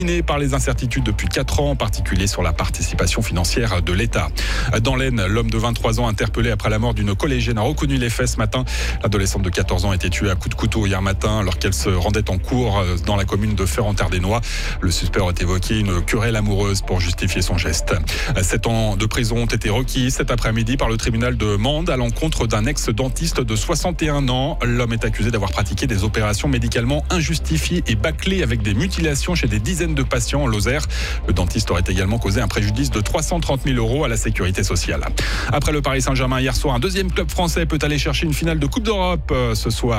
Par les incertitudes depuis 4 ans, en particulier sur la participation financière de l'État. Dans l'Aisne, l'homme de 23 ans interpellé après la mort d'une collégienne a reconnu les faits ce matin. L'adolescente de 14 ans a été tuée à coups de couteau hier matin alors qu'elle se rendait en cours dans la commune de Ferrand-Terre-des-Noix. Le suspect aurait évoqué une querelle amoureuse pour justifier son geste. 7 ans de prison ont été requis cet après-midi par le tribunal de Mende à l'encontre d'un ex-dentiste de 61 ans. L'homme est accusé d'avoir pratiqué des opérations médicalement injustifiées et bâclées avec des mutilations chez des dizaines de patients en Lozère. Le dentiste aurait également causé un préjudice de 330 000 € à la sécurité sociale. Après le Paris Saint-Germain hier soir, un deuxième club français peut aller chercher une finale de Coupe d'Europe ce soir.